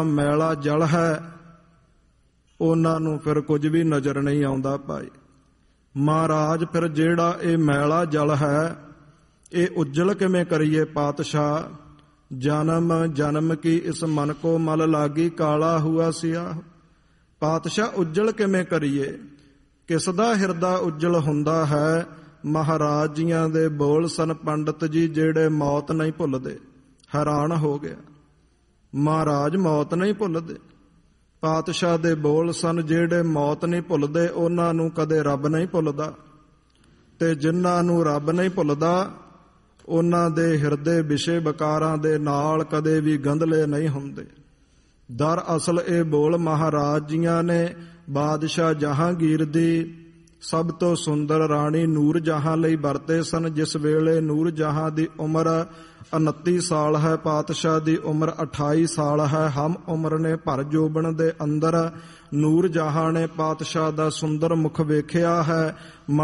ਮੈਲਾ ਜਲ ਹੈ, ਉਹਨਾਂ ਨੂੰ ਫਿਰ ਕੁਝ ਵੀ ਨਜ਼ਰ ਨਹੀਂ ਆਉਂਦਾ ਭਾਈ। ਮਹਾਰਾਜ ਫਿਰ ਜਿਹੜਾ ਇਹ ਮੈਲਾ ਜਲ ਹੈ ਇਹ ਉਜਲ ਕਿਵੇਂ ਕਰੀਏ ਪਾਤਸ਼ਾਹ? ਜਨਮ ਜਨਮ ਕੀ ਇਸ ਮਨ ਕੋ ਮਲ ਲਾਗੀ, ਕਾਲਾ ਹੁਆ ਸਿਆਹ। ਪਾਤਸ਼ਾਹ ਉਜਲ ਕਿਵੇਂ ਕਰੀਏ? ਕਿਸ ਦਾ ਹਿਰਦਾ ਉਜਲ ਹੁੰਦਾ ਹੈ? ਮਹਾਰਾਜ ਜੀਆਂ ਦੇ ਬੋਲ ਸਨ ਪੰਡਤ ਜੀ ਜਿਹੜੇ ਮੌਤ ਨਹੀਂ ਭੁੱਲਦੇ। ਹੈਰਾਨ ਹੋ ਗਿਆ, ਮਹਾਰਾਜ ਮੌਤ ਨਹੀਂ ਭੁੱਲਦੇ। ਪਾਤਸ਼ਾਹ ਦੇ ਬੋਲ ਸਨ ਜਿਹੜੇ ਮੌਤ ਨਹੀਂ ਭੁੱਲਦੇ, ਉਹਨਾਂ ਨੂੰ ਕਦੇ ਰੱਬ ਨਹੀਂ ਭੁੱਲਦਾ। ਤੇ ਜਿਨ੍ਹਾਂ ਨੂੰ ਰੱਬ ਨਹੀਂ ਭੁੱਲਦਾ ਉਹਨਾਂ ਦੇ ਹਿਰਦੇ ਵਿਸ਼ੇ ਵਿਕਾਰਾਂ ਦੇ ਨਾਲ ਕਦੇ ਵੀ ਗੰਧਲੇ ਨਹੀਂ ਹੁੰਦੇ। ਦਰਅਸਲ ਇਹ ਬੋਲ ਮਹਾਰਾਜ ਜੀਆਂ ਨੇ ਬਾਦਸ਼ਾਹ ਜਹਾਂਗੀਰ ਦੀ ਸਭ ਤੋਂ ਸੁੰਦਰ ਰਾਣੀ ਨੂਰ ਜਹਾਂ ਲਈ ਵਰਤੇ ਸਨ। ਜਿਸ ਵੇਲੇ ਨੂਰ ਜਹਾਂ ਦੀ ਉਮਰ 29 ਸਾਲ ਹੈ, ਪਾਤਸ਼ਾਹ ਦੀ ਉਮਰ 28 ਸਾਲ ਹੈ। ਹਮ ਉਮਰ ਨੇ ਭਰ ਜੋਬਨ ਦੇ ਅੰਦਰ ਨੂਰ ਜਹਾਂ ਨੇ ਪਾਤਸ਼ਾਹ ਦਾ ਸੁੰਦਰ ਮੁਖ ਵੇਖਿਆ ਹੈ।